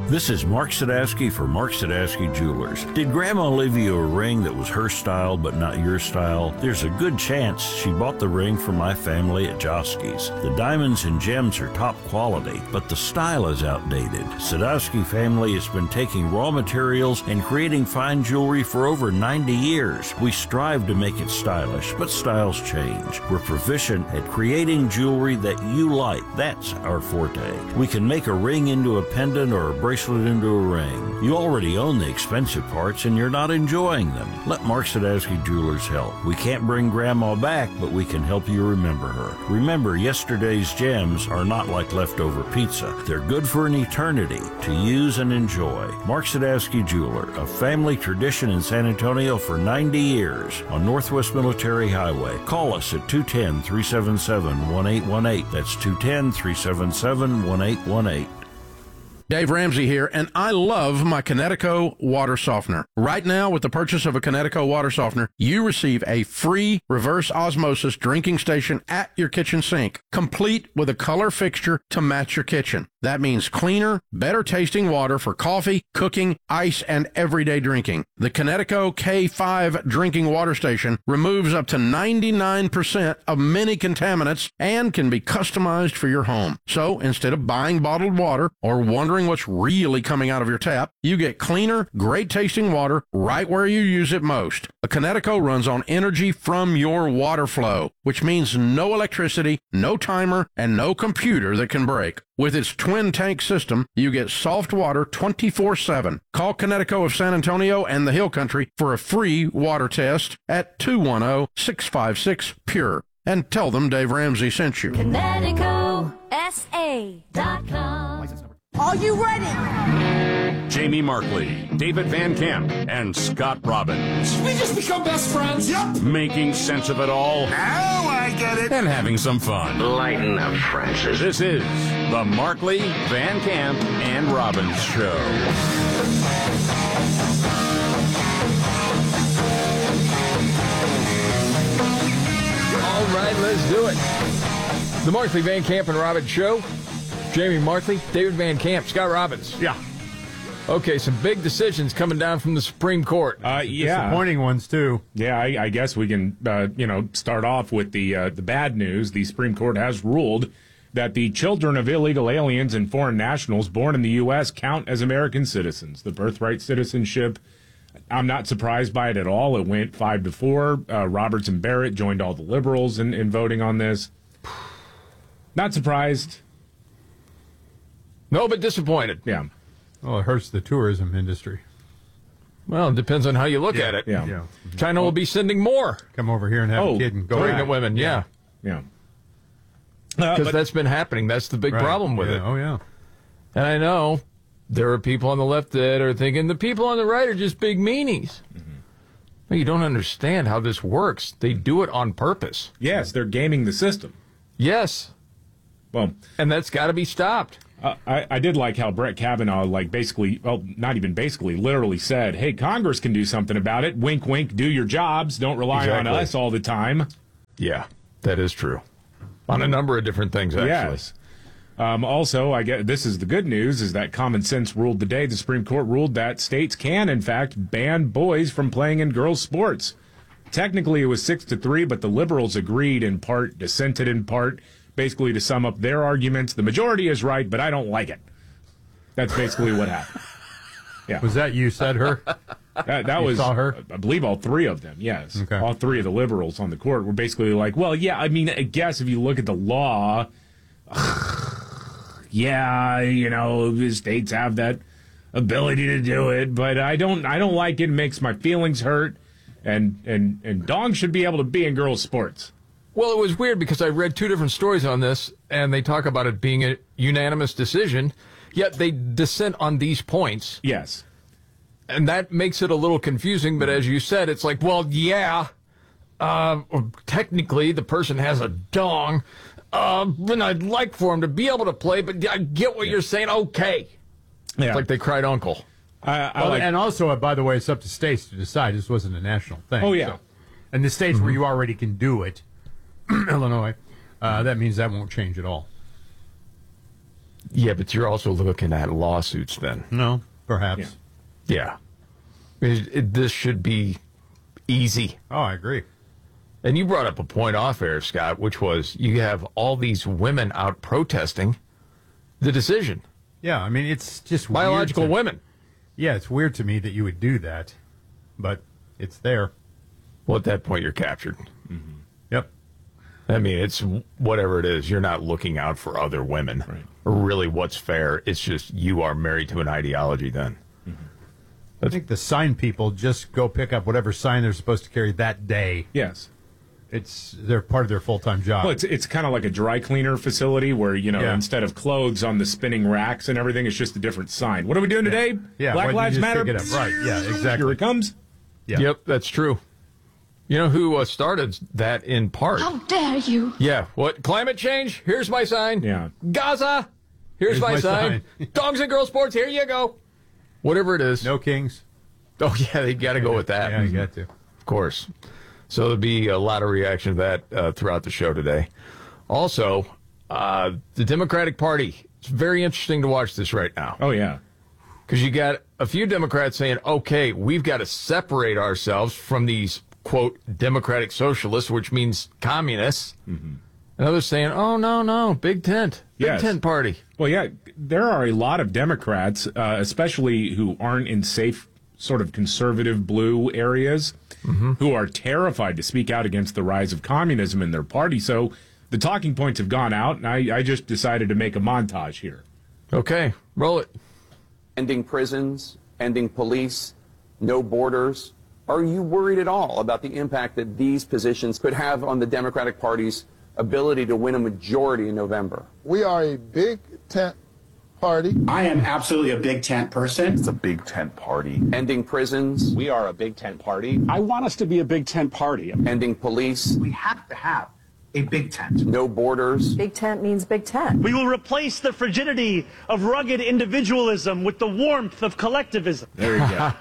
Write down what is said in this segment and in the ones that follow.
This is Mark Sadowski for Mark Sadowski Jewelers. Did Grandma leave you a ring that was her style but not your style? There's a good chance she bought the ring from my family at Josky's. The diamonds and gems are top quality, but the style is outdated. Sadowski family has been taking raw materials and creating fine jewelry for over 90 years. We strive to make it stylish, but styles change. We're proficient at creating jewelry that you like. That's our forte. We can make a ring into a pendant or a bracelet into a ring. You already own the expensive parts and you're not enjoying them. Let Mark Sadowski Jewelers help. We can't bring Grandma back, but we can help you remember her. Remember, yesterday's gems are not like leftover pizza. They're good for an eternity to use and enjoy. Mark Sadowski Jeweler, a family tradition in San Antonio for 90 years on Northwest Military Highway. Call us at 210-377-1818. That's 210-377-1818. Dave Ramsey here, and I love my Connecticut water softener. Right now, with the purchase of a Connecticut water softener, you receive a free reverse osmosis drinking station at your kitchen sink, complete with a color fixture to match your kitchen. That means cleaner, better tasting water for coffee, cooking, ice, and everyday drinking. The Connecticut K5 drinking water station removes up to 99% of many contaminants and can be customized for your home. So instead of buying bottled water or wondering what's really coming out of your tap, you get cleaner, great tasting water right where you use it most. A Connecticut runs on energy from your water flow, which means no electricity, no timer, and no computer that can break. With its twin tank system, you get soft water 24/7. Call Connecticut of San Antonio and the Hill Country for a free water test at 210-656-PURE. And tell them Dave Ramsey sent you. ConnecticutSA.com. Are you ready? Jamie Markley, David Van Camp, and Scott Robbins. We just become best friends. Yep. Making sense of it all. Now I get it. And having some fun. Lighten up, Francis. This is the Markley, Van Camp, and Robbins Show. All right, let's do it. The Markley, Van Camp, and Robbins Show. Jamie Markley, David Van Camp, Scott Robbins. Yeah. Okay, some big decisions coming down from the Supreme Court. Yeah. Disappointing ones, too. Yeah, I guess we can, start off with the bad news. The Supreme Court has ruled that the children of illegal aliens and foreign nationals born in the U.S. count as American citizens. The birthright citizenship, I'm not surprised by it at all. It went 5-4. Roberts and Barrett joined all the liberals in voting on this. Not surprised. No, but disappointed. Yeah. Well, it hurts the tourism industry. Well, it depends on how you look at it. Yeah. China will be sending more. Come over here and have a kid and go pregnant back. women, yeah. Yeah. Because that's been happening. That's the big problem with it. Oh, yeah. And I know there are people on the left that are thinking the people on the right are just big meanies. Mm-hmm. No, you don't understand how this works. They do it on purpose. Yes, they're gaming the system. Yes. Well, and that's got to be stopped. I did like how Brett Kavanaugh, literally said, hey, Congress can do something about it. Wink, wink, do your jobs. Don't rely on us all the time. Yeah, that is true. On a number of different things, actually. Yes. Also, I guess this is the good news, is that common sense ruled today. The Supreme Court ruled that states can, in fact, ban boys from playing in girls' sports. Technically, it was 6-3, but the liberals agreed in part, dissented in part. Basically, to sum up their arguments, the majority is right, but I don't like it. That's basically what happened. Yeah. Was that you said her? That was, saw her? I believe, all three of them, yes. Okay. All three of the liberals on the court were basically like, well, yeah, I mean, I guess if you look at the law, the states have that ability to do it, but I don't like it. It makes my feelings hurt, and dogs should be able to be in girls' sports. Well, it was weird because I read two different stories on this, and they talk about it being a unanimous decision, yet they dissent on these points. Yes. And that makes it a little confusing, but as you said, it's like, well, technically the person has a dong, and I'd like for him to be able to play, but I get what you're saying, okay. Yeah. It's like they cried uncle. And also, by the way, it's up to states to decide. This wasn't a national thing. Oh, yeah. So, and the states where you already can do it, Illinois, that means that won't change at all. Yeah, but you're also looking at lawsuits then. No, perhaps. Yeah. This should be easy. Oh, I agree. And you brought up a point off air, Scott, which was you have all these women out protesting the decision. Yeah, I mean, it's just biological weird women. Yeah, it's weird to me that you would do that, but it's there. Well, at that point, you're captured. Mm-hmm. Yep. I mean, it's whatever it is. You're not looking out for other women. Right. Or really what's fair. It's just you are married to an ideology then. I think the sign people just go pick up whatever sign they're supposed to carry that day. Yes. They're part of their full-time job. Well, it's kind of like a dry cleaner facility where, instead of clothes on the spinning racks and everything, it's just a different sign. What are we doing today? Yeah, Black Lives Matter? Pick it up. Right, yeah, exactly. Here it comes. Yeah. Yep, that's true. You know who started that in part? How dare you? Yeah, what? Climate change? Here's my sign. Yeah. Gaza? Here's my sign. Dogs and girls sports, here you go. Whatever it is. No kings. Oh, yeah, they got to go with that. Yeah, you got to. Of course. So there'll be a lot of reaction to that throughout the show today. Also, the Democratic Party. It's very interesting to watch this right now. Oh, yeah. Because you got a few Democrats saying, okay, we've got to separate ourselves from these, quote, democratic socialists, which means communists. Mm-hmm. And others saying, oh, no, big tent. Big tent party. Well, yeah, there are a lot of Democrats, especially who aren't in safe sort of conservative blue areas, who are terrified to speak out against the rise of communism in their party. So the talking points have gone out, and I just decided to make a montage here. Okay, roll it. Ending prisons, ending police, no borders. Are you worried at all about the impact that these positions could have on the Democratic Party's ability to win a majority in November? We are a big tent party. I am absolutely a big tent person. It's a big tent party. Ending prisons. We are a big tent party. I want us to be a big tent party. Ending police. We have to have a big tent. No borders. Big tent means big tent. We will replace the frigidity of rugged individualism with the warmth of collectivism. There you go.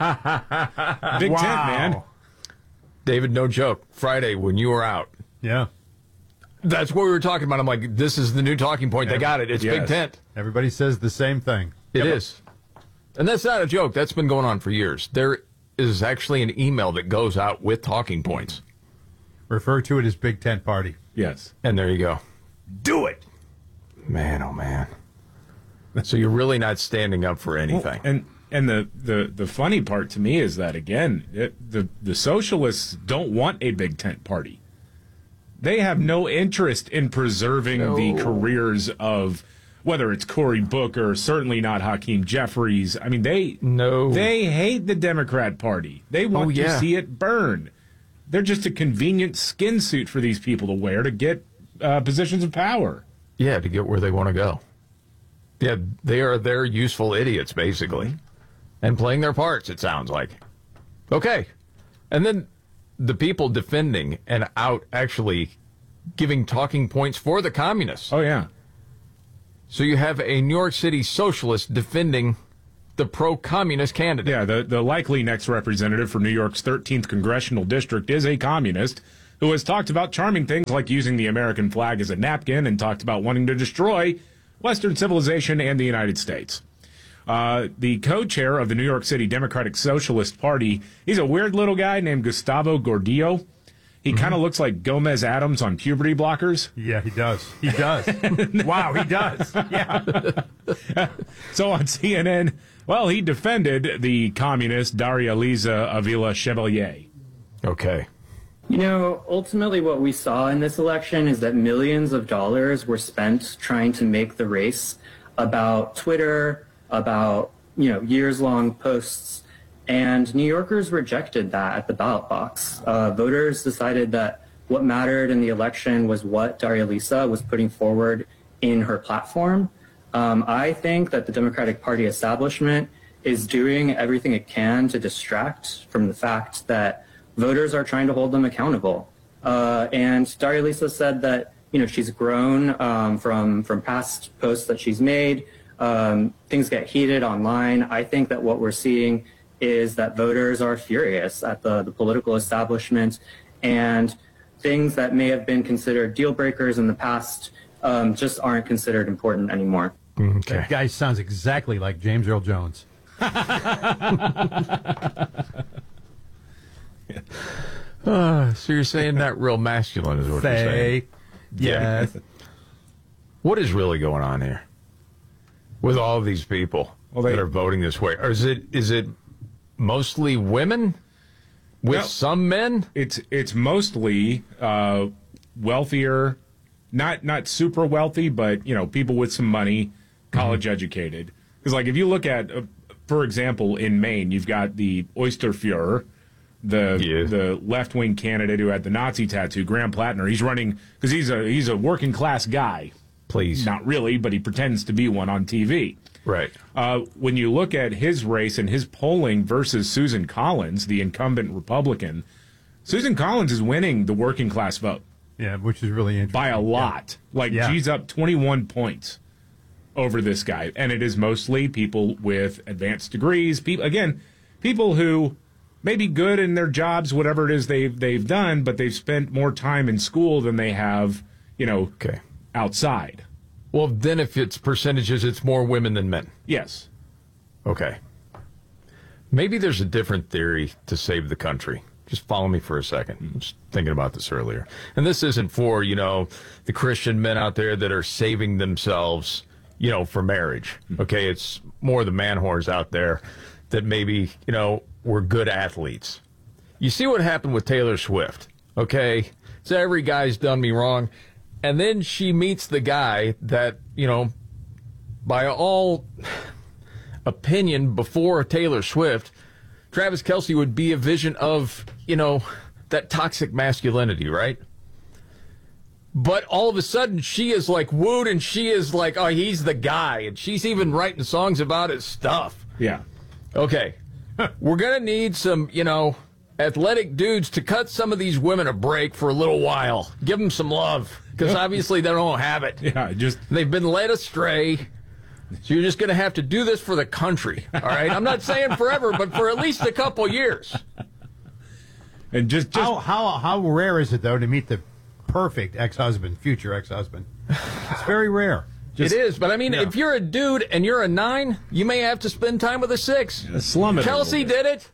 Big tent, man. David, no joke. Friday, when you were out. Yeah. That's what we were talking about. I'm like, this is the new talking point. They got it. It's big tent. Everybody says the same thing. It is. And that's not a joke. That's been going on for years. There is actually an email that goes out with talking points. Refer to it as big tent party. Yes. And there you go. Do it. Man, oh, man. So you're really not standing up for anything. Well, and the funny part to me is that, again, the socialists don't want a big tent party. They have no interest in preserving the careers of, whether it's Cory Booker, certainly not Hakeem Jeffries. I mean, they hate the Democrat Party. They want to see it burn. They're just a convenient skin suit for these people to wear to get positions of power. Yeah, to get where they want to go. Yeah, they are their useful idiots, basically. And playing their parts, it sounds like. Okay. And then the people defending and out actually giving talking points for the communists. Oh, yeah. So you have a New York City socialist defending the pro-communist candidate. Yeah, the likely next representative for New York's 13th congressional district is a communist who has talked about charming things like using the American flag as a napkin and talked about wanting to destroy Western civilization and the United States. The co-chair of the New York City Democratic Socialist Party, he's a weird little guy named Gustavo Gordillo. He kind of looks like Gomez Adams on puberty blockers. Yeah, he does. He does. Wow, he does. Yeah. So on CNN, well, he defended the communist Daria Liza Avila Chevalier. Okay. You know, ultimately what we saw in this election is that millions of dollars were spent trying to make the race about Twitter, about, years-long posts, and New Yorkers rejected that at the ballot box. Voters decided that what mattered in the election was what Daria Lisa was putting forward in her platform. I think that the Democratic Party establishment is doing everything it can to distract from the fact that voters are trying to hold them accountable. And Daria Lisa said that, she's grown from past posts that she's made. Things get heated online. I think that what we're seeing is that voters are furious at the political establishment, and things that may have been considered deal breakers in the past just aren't considered important anymore. Okay. That guy sounds exactly like James Earl Jones. So you're saying not real masculine is what you're saying? Yes. What is really going on here with all of these people that are voting this way? Or is it mostly women with some men? It's mostly wealthier, not super wealthy, but people with some money, college educated. Because like if you look at, for example, in Maine, you've got the Oysterfuhrer, the left-wing candidate who had the Nazi tattoo, Graham Plattner. He's running because he's a working class guy. Please, not really, but he pretends to be one on TV. Right. When you look at his race and his polling versus Susan Collins, the incumbent Republican, Susan Collins is winning the working class vote. Yeah, which is really interesting. By a lot. She's up 21 points over this guy. And it is mostly people with advanced degrees. People who may be good in their jobs, whatever it is they've done, but they've spent more time in school than they have, outside. Well, then if it's percentages, it's more women than men. Yes. Okay. Maybe there's a different theory to save the country. Just follow me for a second. I was thinking about this earlier. And this isn't for, the Christian men out there that are saving themselves, for marriage. Okay, it's more the man whores out there that maybe, were good athletes. You see what happened with Taylor Swift, okay? So every guy's done me wrong. And then she meets the guy that, by all opinion before Taylor Swift, Travis Kelce would be a vision of, that toxic masculinity, right? But all of a sudden, she is like wooed and she is like, oh, he's the guy. And she's even writing songs about his stuff. Yeah. Okay. We're going to need some, athletic dudes to cut some of these women a break for a little while. Give them some love. Because obviously they don't have it. Yeah, they've been led astray. So you're just going to have to do this for the country. All right? I'm not saying forever, but for at least a couple years. And just how rare is it, though, to meet the perfect future ex-husband? It's very rare. It is, but I mean, if you're a dude and you're a 9, you may have to spend time with a 6. Slum it. Kelce did it.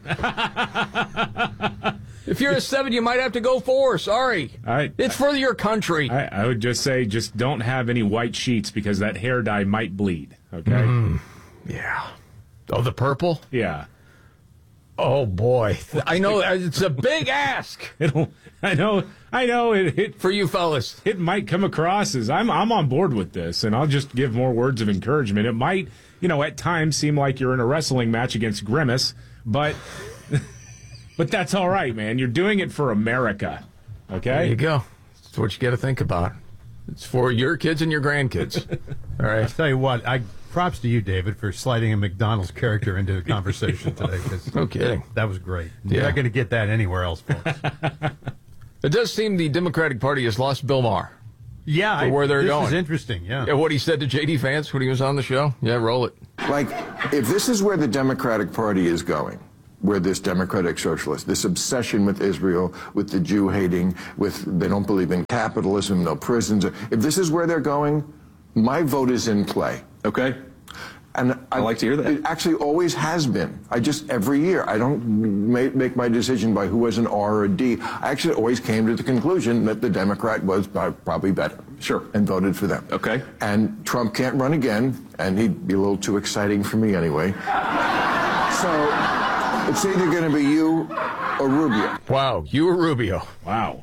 If you're a 7, you might have to go 4. Sorry. It's for your country. I would just say, just don't have any white sheets because that hair dye might bleed. Okay. Yeah. Oh, the purple? Yeah. Oh boy, I know it's a big ask. I know. It for you fellas. It might come across as I'm on board with this, and I'll just give more words of encouragement. It might, at times seem like you're in a wrestling match against Grimace, but that's all right, man. You're doing it for America. Okay. There you go. That's what you got to think about. It's for your kids and your grandkids. All right. I'll tell you what. Props to you, David, for sliding a McDonald's character into the conversation today. No kidding. That was great. You're not going to get that anywhere else, folks. It does seem the Democratic Party has lost Bill Maher. Yeah. Where they're going. This is interesting, yeah. What he said to J.D. Vance when he was on the show? Yeah, roll it. If this is where the Democratic Party is going, where this democratic socialist, this obsession with Israel, with the Jew hating, they don't believe in capitalism, no prisons. If this is where they're going, my vote is in play. Okay. And I like to hear that. It actually always has been. Every year, I don't make my decision by who was an R or a D. I actually always came to the conclusion that the Democrat was probably better. Sure. And voted for them. Okay. And Trump can't run again, and he'd be a little too exciting for me anyway. So it's either going to be you or Rubio. Wow, you or Rubio. Wow.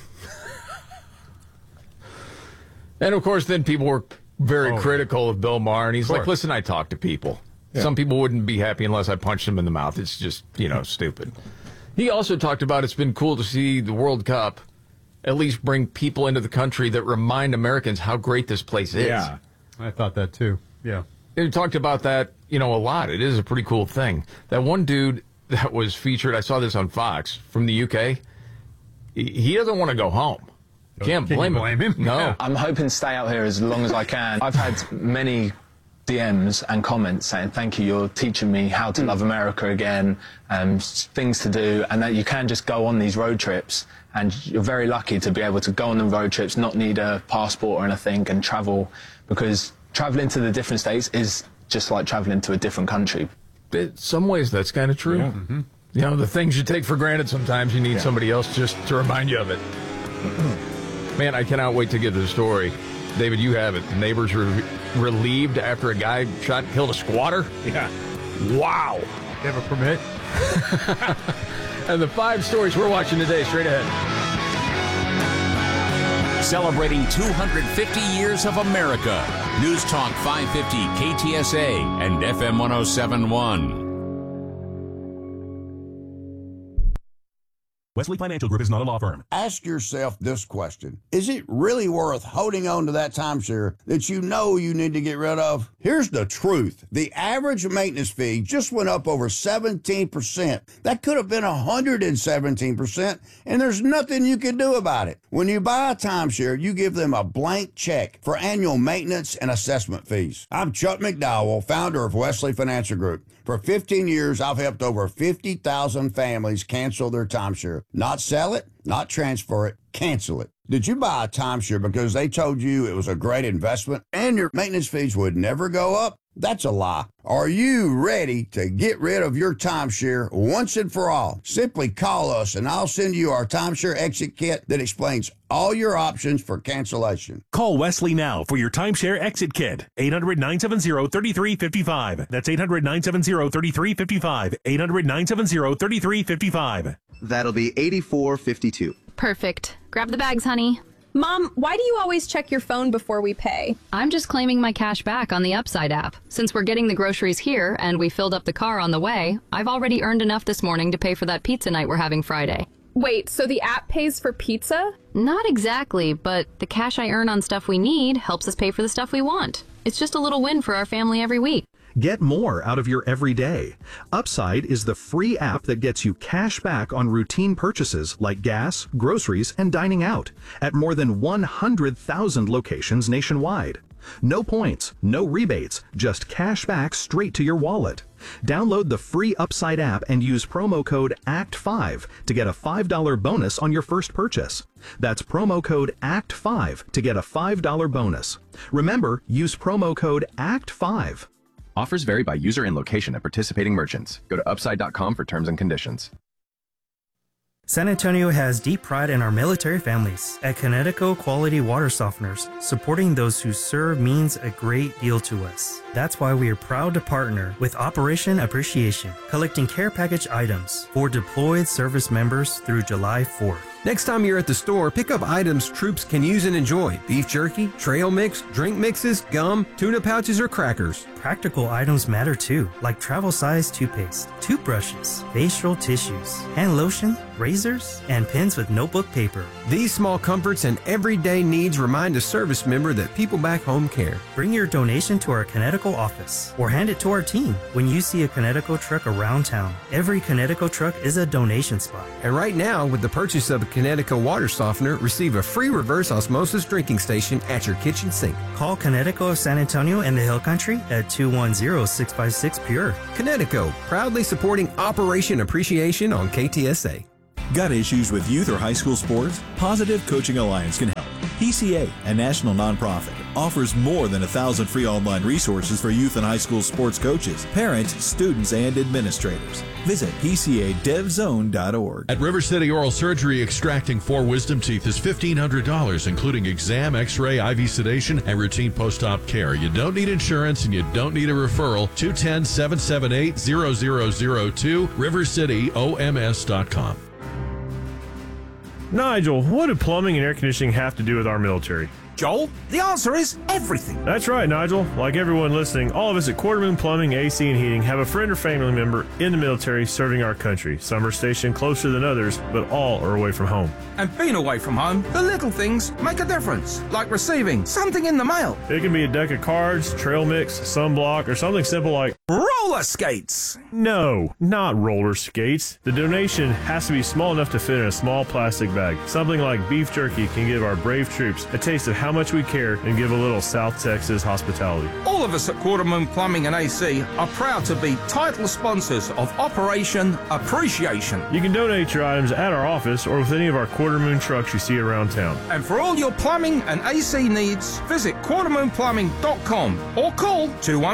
And of course, then people were very critical of Bill Maher, and he's like, listen, I talk to people. Yeah. Some people wouldn't be happy unless I punched them in the mouth. It's just, stupid. He also talked about it's been cool to see the World Cup at least bring people into the country that remind Americans how great this place is. Yeah, I thought that too. Yeah. He talked about that, a lot. It is a pretty cool thing. That one dude that was featured, I saw this on Fox, from the UK, he doesn't want to go home. Can't blame him. No. Yeah. I'm hoping to stay out here as long as I can. I've had many DMs and comments saying, thank you, you're teaching me how to love America again, things to do, and that you can just go on these road trips, and you're very lucky to be able to go on the road trips, not need a passport or anything, and travel, because traveling to the different states is just like traveling to a different country. In some ways, that's kind of true. Yeah. Mm-hmm. You know, the things you take for granted, sometimes you need somebody else just to remind you of it. Man, I cannot wait to get to the story. David, you have it. The neighbors were relieved after a guy shot and killed a squatter? Yeah. Wow. You have a permit? And the 5 stories we're watching today, straight ahead. Celebrating 250 years of America. News Talk 550 KTSA and FM 1071. Wesley Financial Group is not a law firm. Ask yourself this question. Is it really worth holding on to that timeshare that you know you need to get rid of? Here's the truth. The average maintenance fee just went up over 17%. That could have been 117%, and there's nothing you can do about it. When you buy a timeshare, you give them a blank check for annual maintenance and assessment fees. I'm Chuck McDowell, founder of Wesley Financial Group. For 15 years, I've helped over 50,000 families cancel their timeshare. Not sell it, not transfer it, cancel it. Did you buy a timeshare because they told you it was a great investment and your maintenance fees would never go up? That's a lie. Are you ready to get rid of your timeshare once and for all? Simply call us and I'll send you our timeshare exit kit that explains all your options for cancellation. Call Wesley now for your timeshare exit kit. 800-970-3355. That's 800-970-3355. 800-970-3355. That'll be 8452. Perfect. Grab the bags, honey. Mom, why do you always check your phone before we pay? I'm just claiming my cash back on the Upside app. Since we're getting the groceries here and we filled up the car on the way, I've already earned enough this morning to pay for that pizza night we're having Friday. Wait, so the app pays for pizza? Not exactly, but the cash I earn on stuff we need helps us pay for the stuff we want. It's just a little win for our family every week. Get more out of your everyday. Upside is the free app that gets you cash back on routine purchases like gas, groceries, and dining out at more than 100,000 locations nationwide. No points, no rebates, just cash back straight to your wallet. Download the free Upside app and use promo code ACT5 to get a $5 bonus on your first purchase. That's promo code ACT5 to get a $5 bonus. Remember, use promo code ACT5. Offers vary by user and location at participating merchants. Go to upside.com for terms and conditions. San Antonio has deep pride in our military families. At Connecticut Quality Water Softeners, supporting those who serve means a great deal to us. That's why we are proud to partner with Operation Appreciation, collecting care package items for deployed service members through July 4th. Next time you're at the store, pick up items troops can use and enjoy. Beef jerky, trail mix, drink mixes, gum, tuna pouches, or crackers. Practical items matter too, like travel-size toothpaste, toothbrushes, facial tissues, hand lotion, razors, and pens with notebook paper. These small comforts and everyday needs remind a service member that people back home care. Bring your donation to our Connecticut office or hand it to our team when you see a Connecticut truck around town. Every Connecticut truck is a donation spot. And right now, with the purchase of a Connecticut water softener, receive a free reverse osmosis drinking station at your kitchen sink. Call Connecticut of San Antonio and the Hill Country at 210-656-PURE. Connecticut, proudly supporting Operation Appreciation on KTSA. Got issues with youth or high school sports? Positive Coaching Alliance can help. PCA, a national nonprofit, offers more than 1,000 free online resources for youth and high school sports coaches, parents, students, and administrators. Visit PCADevZone.org. At River City Oral Surgery, extracting 4 wisdom teeth is $1,500, including exam, x-ray, IV sedation, and routine post-op care. You don't need insurance and you don't need a referral. 210-778-0002, rivercityoms.com. Nigel, what do plumbing and air conditioning have to do with our military? Joel, the answer is everything. That's right, Nigel. Like everyone listening, all of us at Quarterman Plumbing, AC, and Heating have a friend or family member in the military serving our country. Some are stationed closer than others, but all are away from home. And being away from home, the little things make a difference, like receiving something in the mail. It can be a deck of cards, trail mix, sunblock, or something simple like roller skates. No, not roller skates. The donation has to be small enough to fit in a small plastic bag. Something like beef jerky can give our brave troops a taste of how how much we care and give a little South Texas hospitality. All of us at Quartermoon Plumbing and AC are proud to be title sponsors of Operation Appreciation. You can donate your items at our office or with any of our Quartermoon trucks you see around town. And for all your plumbing and AC needs, visit quartermoonplumbing.com or call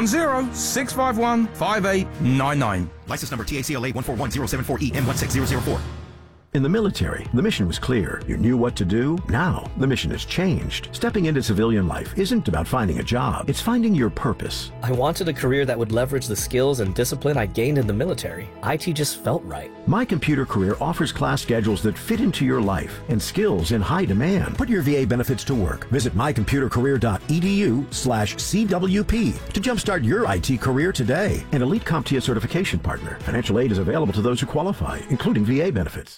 210-651-5899. License number TACLA 141-074-EM16004. In the military, the mission was clear. You knew what to do. Now, the mission has changed. Stepping into civilian life isn't about finding a job. It's finding your purpose. I wanted a career that would leverage the skills and discipline I gained in the military. IT just felt right. My Computer Career offers class schedules that fit into your life and skills in high demand. Put your VA benefits to work. Visit mycomputercareer.edu/CWP to jumpstart your IT career today. An Elite CompTIA certification partner. Financial aid is available to those who qualify, including VA benefits.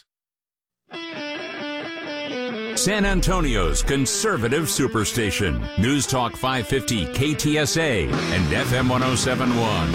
San Antonio's conservative superstation. News Talk 550 KTSA and FM 1071.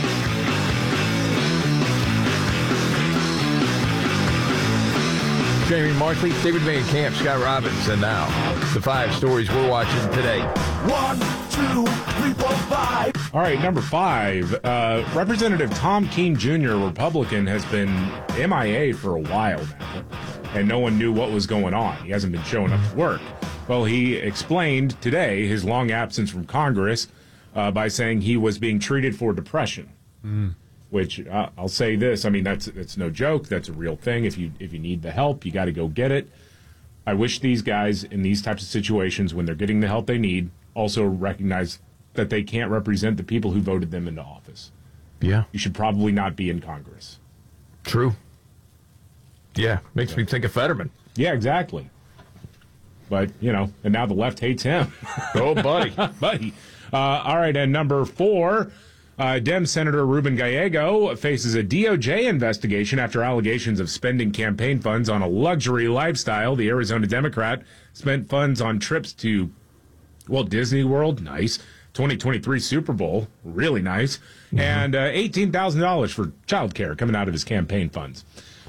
Jamie Markley, David Van Camp, Scott Robbins, and now the 5 stories we're watching today. 1, 2, 3, 4, 5. All right, number 5. Representative Tom Keene Jr., Republican, has been MIA for a while now, and no one knew what was going on. He hasn't been showing up to work. Well, he explained today his long absence from Congress by saying he was being treated for depression. Which I'll say this: I mean, that's no joke. That's a real thing. If you need the help, you got to go get it. I wish these guys in these types of situations, when they're getting the help they need, also recognize that they can't represent the people who voted them into office. Yeah, you should probably not be in Congress. True. Yeah, makes me think of Fetterman. Yeah, exactly. But and now the left hates him. Oh, buddy, buddy. All right, and number 4. Dem Senator Ruben Gallego faces a DOJ investigation after allegations of spending campaign funds on a luxury lifestyle. The Arizona Democrat spent funds on trips to Walt Disney World, nice, 2023 Super Bowl, really nice, and $18,000 for child care coming out of his campaign funds.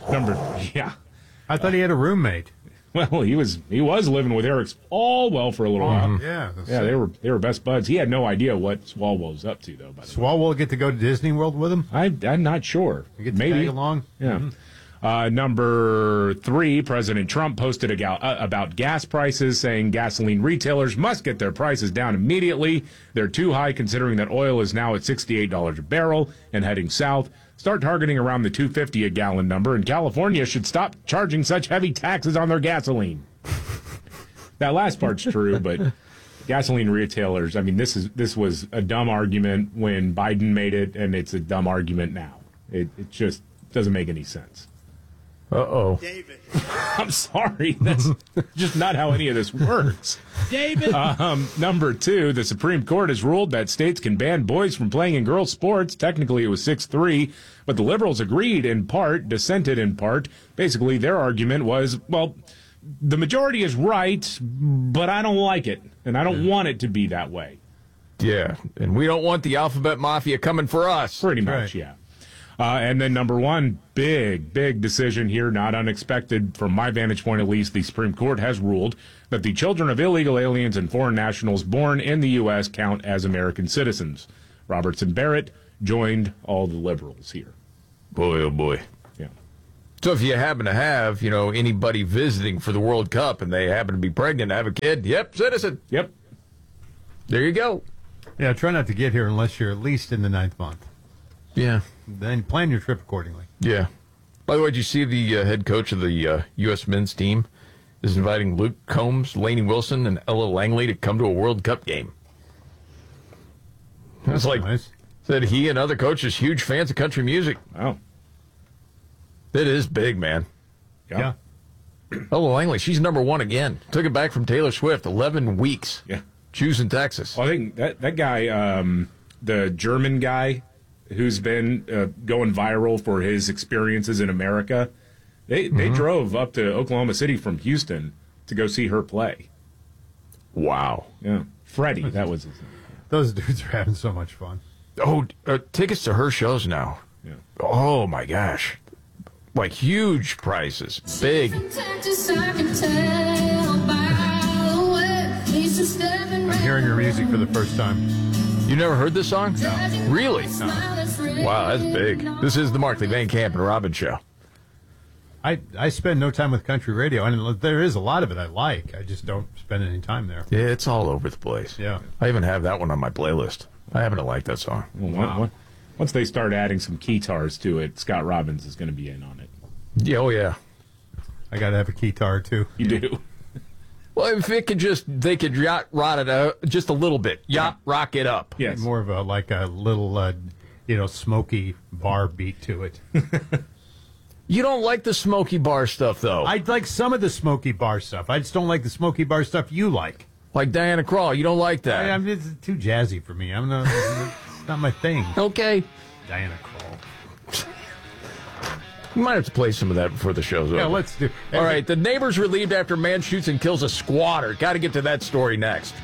I thought he had a roommate. Well, he was living with Eric Swalwell for a little while. Yeah, they were best buds. He had no idea what Swalwell was up to, though. By the way, Swalwell get to go to Disney World with him? I'm not sure. You get to maybe tag along. Yeah. Number 3, President Trump posted about gas prices, saying gasoline retailers must get their prices down immediately. They're too high, considering that oil is now at $68 a barrel and heading south. Start targeting around the $2.50 a gallon number, and California should stop charging such heavy taxes on their gasoline. That last part's true, but gasoline retailers, I mean, this was a dumb argument when Biden made it, and it's a dumb argument now. It just doesn't make any sense. Uh-oh. David. I'm sorry. That's just not how any of this works. David. Number 2, the Supreme Court has ruled that states can ban boys from playing in girls' sports. Technically, it was 6-3, but the liberals dissented in part. Basically, their argument was, well, the majority is right, but I don't like it, and I don't want it to be that way. Yeah, and we don't want the alphabet mafia coming for us. Pretty much, yeah. And then number 1, big decision here, not unexpected from my vantage point at least. The Supreme Court has ruled that the children of illegal aliens and foreign nationals born in the U.S. count as American citizens. Robertson Barrett joined all the liberals here. Boy, oh boy. Yeah. So if you happen to have, anybody visiting for the World Cup and they happen to be pregnant, have a kid, yep, citizen. Yep. There you go. Yeah, try not to get here unless you're at least in the 9th month. Yeah. Then plan your trip accordingly. Yeah. By the way, did you see the head coach of the U.S. men's team is inviting Luke Combs, Lainey Wilson, and Ella Langley to come to a World Cup game? That's nice. Said he and other coaches, huge fans of country music. Oh. It is big, man. Yeah. Ella Langley, she's number 1 again. Took it back from Taylor Swift, 11 weeks. Yeah. Choosing Texas. Well, I think that guy, the German guy, who's been going viral for his experiences in America, they drove up to Oklahoma City from Houston to go see her play. Wow. Yeah. Freddie, that was his name. Those dudes are having so much fun. Oh, tickets to her shows now. Yeah. Oh, my gosh. Like huge prices. Big. I'm hearing her music for the first time. You never heard this song? No. Really? No. Wow, that's big. This is the Markley, Van Camp, and Robbins Show. I spend no time with country radio, and there is a lot of it I like. I just don't spend any time there. Yeah, it's all over the place. Yeah. I even have that one on my playlist. I happen to like that song. Well, once they start adding some guitars to it, Scott Robbins is going to be in on it. Yeah, oh yeah. I got to have a guitar too. You do? Well, if it could they could yacht rot it out just a little bit. Rock it up. Yes. More of a little, smoky bar beat to it. You don't like the smoky bar stuff, though. I like some of the smoky bar stuff. I just don't like the smoky bar stuff you like. Like Diana Krall, you don't like that. It's too jazzy for me. It's not my thing. Okay. Diana Krall. You might have to play some of that before the show's over. Yeah, let's do. All right, the neighbor's relieved after man shoots and kills a squatter. Got to get to that story next.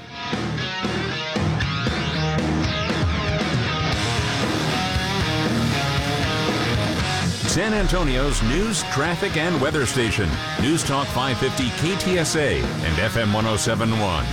San Antonio's news, traffic, and weather station. News Talk 550 KTSA and FM 107.1.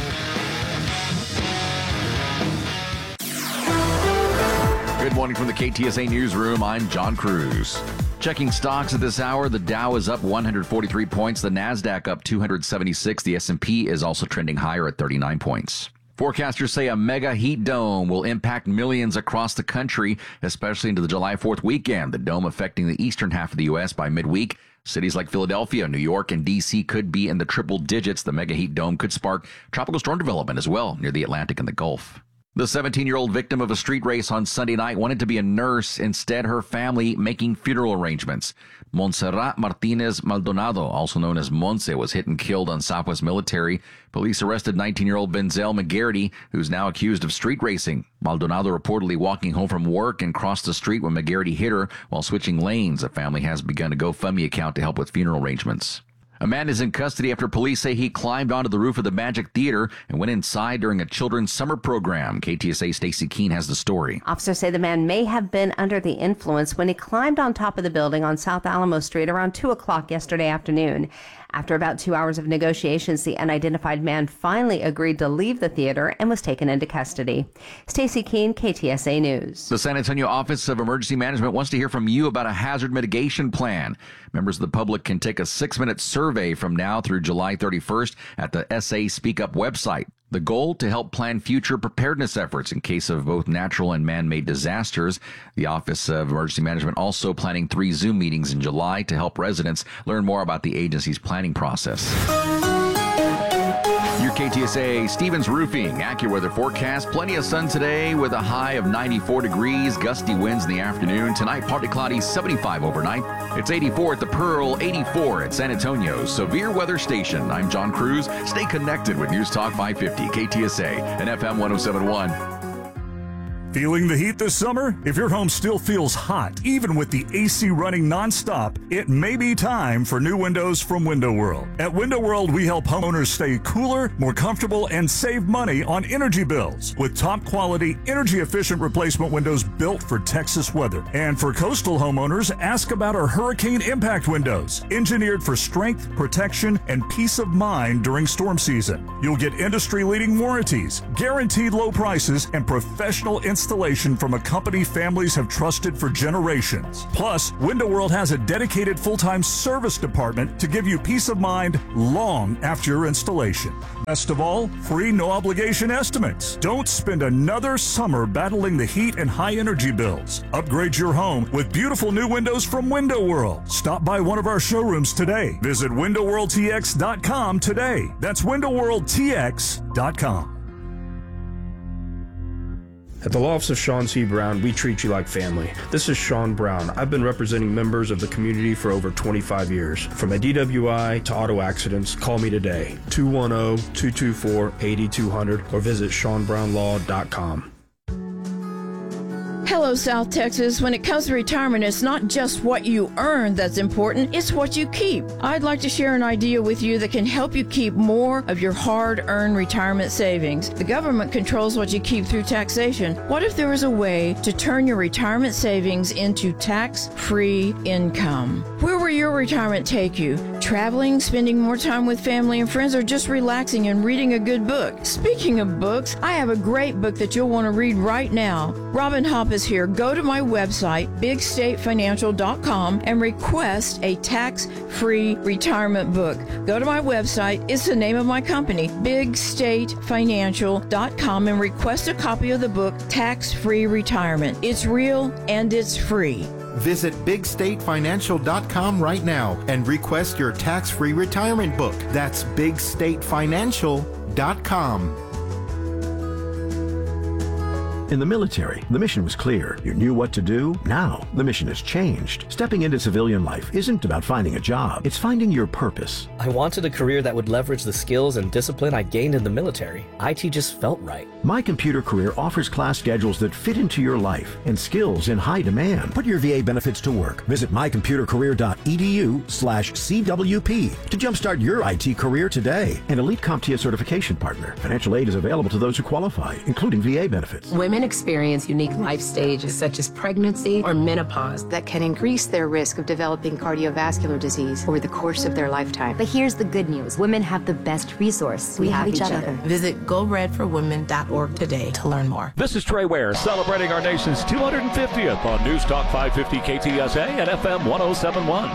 Good morning from the KTSA Newsroom. I'm John Cruz. Checking stocks at this hour, the Dow is up 143 points, the NASDAQ up 276, the S&P is also trending higher at 39 points. Forecasters say a mega heat dome will impact millions across the country, especially into the July 4th weekend. The dome affecting the eastern half of the U.S. by midweek. Cities like Philadelphia, New York, and D.C. could be in the triple digits. The mega heat dome could spark tropical storm development as well near the Atlantic and the Gulf. The 17-year-old victim of a street race on Sunday night wanted to be a nurse. Instead, her family making funeral arrangements. Montserrat Martinez Maldonado, also known as Monse, was hit and killed on Southwest Military. Police arrested 19-year-old Benzel McGarity, who's now accused of street racing. Maldonado reportedly walking home from work and crossed the street when McGarity hit her while switching lanes. The family has begun a GoFundMe account to help with funeral arrangements. A man is in custody after police say he climbed onto the roof of the Magic Theater and went inside during a children's summer program. KTSA Stacey Keene has the story. Officers say the man may have been under the influence when he climbed on top of the building on South Alamo Street around 2 o'clock yesterday afternoon. After about 2 hours of negotiations, the unidentified man finally agreed to leave the theater and was taken into custody. Stacey Keene, KTSA News. The San Antonio Office of Emergency Management wants to hear from you about a hazard mitigation plan. Members of the public can take a 6-minute survey from now through July 31st at the SA Speak Up website. The goal to help plan future preparedness efforts in case of both natural and man-made disasters. The Office of Emergency Management also planning 3 Zoom meetings in July to help residents learn more about the agency's planning process. Your KTSA Stevens Roofing AccuWeather forecast. Plenty of sun today with a high of 94 degrees. Gusty winds in the afternoon. Tonight, partly cloudy, 75 overnight. It's 84 at the Pearl, 84 at San Antonio. Severe weather station. I'm John Cruz. Stay connected with News Talk 550, KTSA, and FM 107.1. Feeling the heat this summer? If your home still feels hot, even with the AC running nonstop, it may be time for new windows from Window World. At Window World, we help homeowners stay cooler, more comfortable, and save money on energy bills with top quality, energy-efficient replacement windows built for Texas weather. And for coastal homeowners, ask about our hurricane impact windows, engineered for strength, protection, and peace of mind during storm season. You'll get industry-leading warranties, guaranteed low prices, and professional installation from a company families have trusted for generations. Plus, Window World has a dedicated full-time service department to give you peace of mind long after your installation. Best of all, free no-obligation estimates. Don't spend another summer battling the heat and high energy bills. Upgrade your home with beautiful new windows from Window World. Stop by one of our showrooms today. Visit WindowWorldTX.com today. That's WindowWorldTX.com. At the Law Office of Sean C. Brown, we treat you like family. This is Sean Brown. I've been representing members of the community for over 25 years. From a DWI to auto accidents, call me today, 210-224-8200, or visit SeanBrownLaw.com. Hello, South Texas. When it comes to retirement, it's not just what you earn that's important, it's what you keep. I'd like to share an idea with you that can help you keep more of your hard-earned retirement savings. The government controls what you keep through taxation. What if there was a way to turn your retirement savings into tax-free income? Where will your retirement take you? Traveling, spending more time with family and friends, or just relaxing and reading a good book? Speaking of books, I have a great book that you'll want to read right now. Robin Hopp is here. Go to my website, bigstatefinancial.com, and request a tax-free retirement book. Go to my website. It's the name of my company, bigstatefinancial.com, and request a copy of the book, Tax-Free Retirement. It's real and it's free. Visit bigstatefinancial.com right now and request your tax-free retirement book. That's bigstatefinancial.com. In the military, the mission was clear. You knew what to do. Now, the mission has changed. Stepping into civilian life isn't about finding a job. It's finding your purpose. I wanted a career that would leverage the skills and discipline I gained in the military. IT just felt right. My Computer Career offers class schedules that fit into your life and skills in high demand. Put your VA benefits to work. Visit mycomputercareer.edu/CWP to jumpstart your IT career today. An elite CompTIA certification partner. Financial aid is available to those who qualify, including VA benefits. Women experience unique life stages such as pregnancy or menopause that can increase their risk of developing cardiovascular disease over the course of their lifetime. But here's the good news. Women have the best resource. We have each other. Visit GoRedForWomen.org today to learn more. This is Trey Ware celebrating our nation's 250th on News Talk 550 KTSA and FM 1071.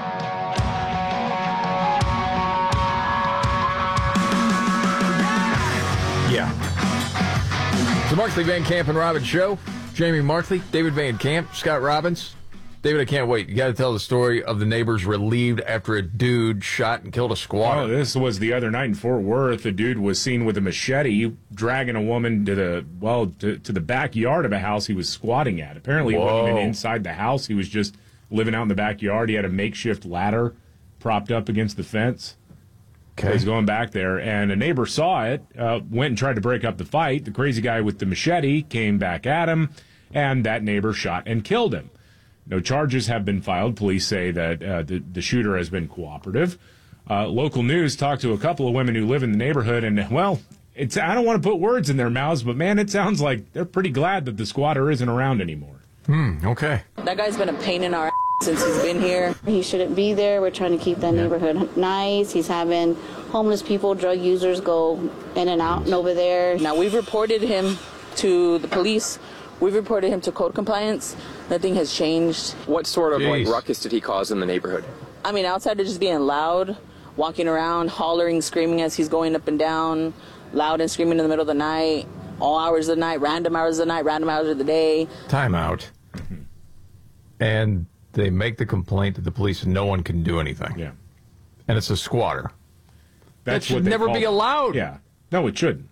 Yeah. The Markley Van Camp and Robbins Show. Jamie Markley, David Van Camp, Scott Robbins. David, I can't wait. You got to tell the story of the neighbors relieved after a dude shot and killed a squatter. Oh, this was the other night in Fort Worth. A dude was seen with a machete dragging a woman to the backyard of a house he was squatting at. Apparently, he wasn't even inside the house. He was just living out in the backyard. He had a makeshift ladder propped up against the fence. Okay. So he's going back there, and a neighbor saw it, went and tried to break up the fight. The crazy guy with the machete came back at him, and that neighbor shot and killed him. No charges have been filed. Police say that the shooter has been cooperative. Local news talked to a couple of women who live in the neighborhood, and, well, I don't want to put words in their mouths, but, man, it sounds like they're pretty glad that the squatter isn't around anymore. Okay. That guy's been a pain in our ass since he's been here. He shouldn't be there. We're trying to keep that neighborhood nice. He's having homeless people, drug users go in and out and over there. Now, we've reported him to the police. We've reported him to code compliance. Nothing has changed. What sort of ruckus did he cause in the neighborhood? I mean, outside of just being loud, walking around, hollering, screaming as he's going up and down, loud and screaming in the middle of the night, all hours of the night, random hours of the night, random hours of the day. Time out. And they make the complaint to the police and no one can do anything. Yeah. And it's a squatter. That should what they never call be it. allowed. Yeah. No, it shouldn't.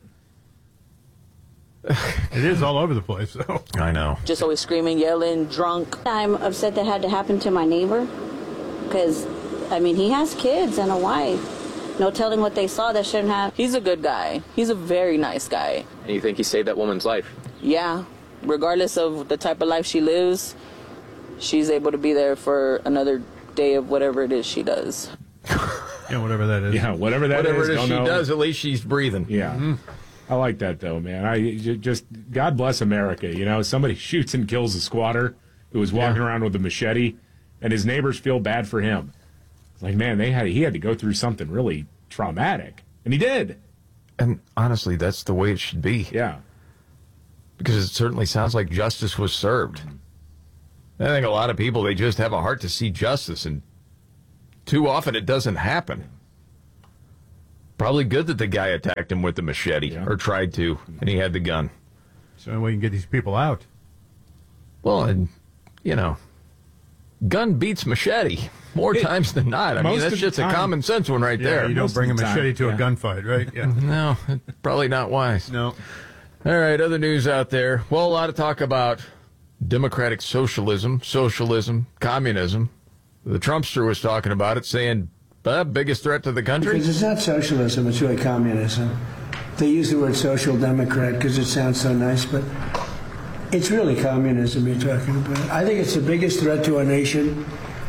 It is all over the place, though. I know. Just always screaming, yelling, drunk. I'm upset that had to happen to my neighbor because, I mean, he has kids and a wife. No telling what they saw that shouldn't have. He's a good guy. He's a very nice guy. And you think he saved that woman's life? Yeah. Regardless of the type of life she lives, she's able to be there for another day of whatever it is she does. Yeah, whatever that is. Yeah, whatever that is. Whatever it is don't she know. does, at least she's breathing. Yeah. I like that, though, man. God bless America. You know, somebody shoots and kills a squatter who was walking around with a machete, and his neighbors feel bad for him. It's like, man, he had to go through something really traumatic, and he did. And honestly, that's the way it should be. Yeah. Because it certainly sounds like justice was served. I think a lot of people, they just have a heart to see justice, and too often it doesn't happen. Probably good that the guy attacked him with the machete, or tried to, and he had the gun. So we can get these people out. Well, and, you know, gun beats machete more times than not. I mean, that's just a common sense one right there. You don't bring a machete to a gunfight, right? Yeah. No, probably not wise. No. All right, other news out there. Well, a lot of talk about democratic socialism, communism. The Trumpster was talking about it, saying, biggest threat to the country? Because it's not socialism, it's really communism. They use the word social democrat because it sounds so nice, but It's really communism you're talking about. I think it's the biggest threat to our nation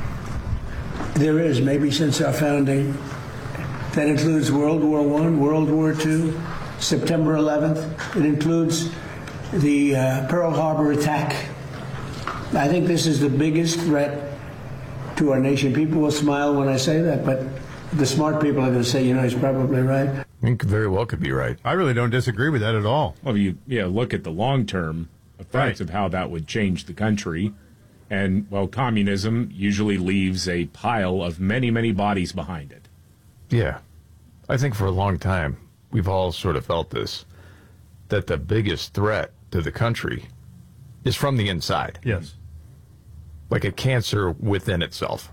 there is, maybe since our founding. That includes World War I, World War II, September 11th. It includes the Pearl Harbor attack. I think this is the biggest threat to our nation. People will smile when I say that, but the smart people are going to say, he's probably right. I think very well could be right. I really don't disagree with that at all. Well, you look at the long-term effects of how that would change the country. And, well, communism usually leaves a pile of many, many bodies behind it. Yeah. I think for a long time, we've all sort of felt this, that the biggest threat to the country is from the inside. Yes. Like a cancer within itself.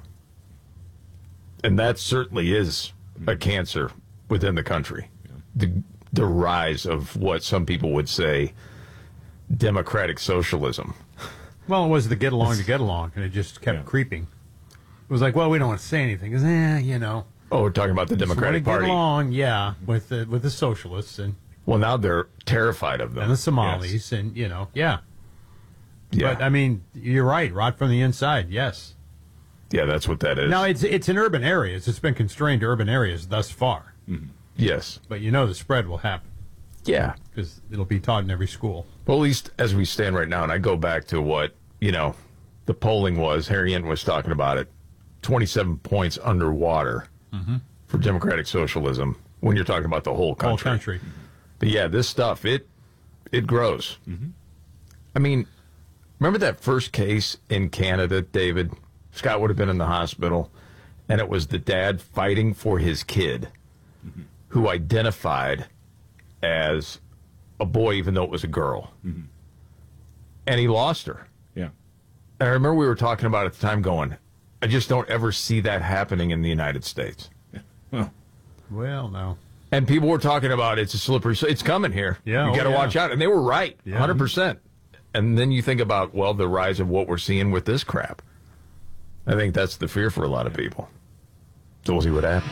And that certainly is a cancer within the country. Yeah. The rise of what some people would say democratic socialism. Well, it was the get along to get along, and it just kept creeping. It was like, well, we don't want to say anything, because, Oh, we're talking about the Democratic Party. Get along, yeah, with the socialists. And well, now they're terrified of them. And the Somalis, yes. and, yeah. But, I mean, you're right, rot from the inside, yes. Yeah, that's what that is. Now, it's in urban areas. It's been constrained to urban areas thus far. Mm-hmm. Yes. But the spread will happen. Yeah. Because it'll be taught in every school. Well, at least as we stand right now, and I go back to what, the polling was, Harry Ent was talking about it, 27 points underwater for democratic socialism when you're talking about the whole country. Whole country. But yeah, this stuff, it grows. Mm-hmm. I mean, remember that first case in Canada, David? Scott would have been in the hospital, and it was the dad fighting for his kid who identified as a boy even though it was a girl. Mm-hmm. And he lost her. Yeah. And I remember we were talking about at the time going, I just don't ever see that happening in the United States. Yeah. Well, no. And people were talking about it's a slippery, it's coming here. Yeah, you got to watch out. And they were right, 100%. And then you think about, the rise of what we're seeing with this crap. I think that's the fear for a lot of people. So we'll see what happens.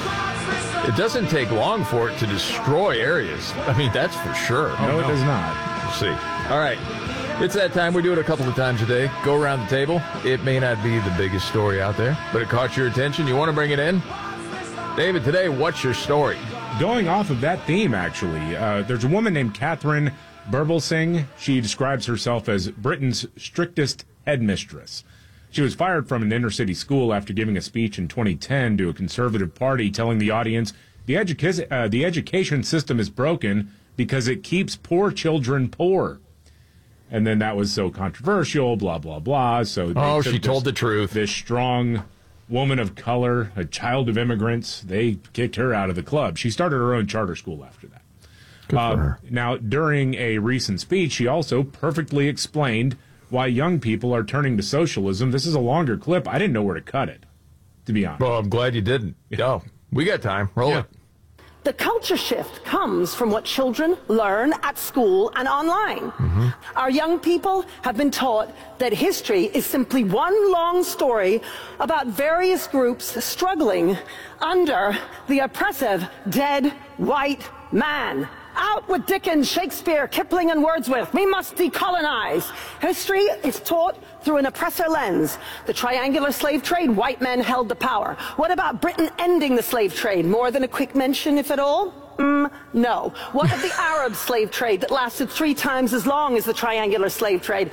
It doesn't take long for it to destroy areas. I mean, that's for sure. No, it does not. We'll see. All right. It's that time. We do it a couple of times a day. Go around the table. It may not be the biggest story out there, but it caught your attention. You want to bring it in? David, today, what's your story? Going off of that theme, actually, there's a woman named Catherine Birbelsing. She describes herself as Britain's strictest headmistress. She was fired from an inner-city school after giving a speech in 2010 to a conservative party, telling the audience the education system is broken because it keeps poor children poor. And then that was so controversial, blah, blah, blah. So she told the truth. This strong woman of color, a child of immigrants, they kicked her out of the club. She started her own charter school after that. Good for her. Now, during a recent speech, she also perfectly explained why young people are turning to socialism. This is a longer clip. I didn't know where to cut it, to be honest. Well, I'm glad you didn't. Go. We got time. Roll it. The culture shift comes from what children learn at school and online. Our young people have been taught that history is simply one long story about various groups struggling under the oppressive dead white man. Out with Dickens, Shakespeare, Kipling, and Wordsworth. We must decolonize. History is taught through an oppressor lens. The triangular slave trade, white men held the power. What about Britain ending the slave trade? More than a quick mention, if at all? No. What of the Arab slave trade that lasted 3 times as long as the triangular slave trade?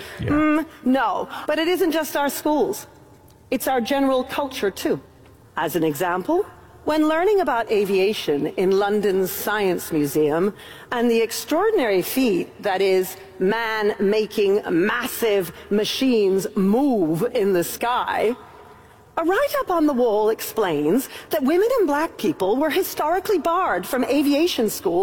No. But it isn't just our schools. It's our general culture, too. As an example, when learning about aviation in London's Science Museum and the extraordinary feat that is man making massive machines move in the sky, a write-up on the wall explains that women and black people were historically barred from aviation school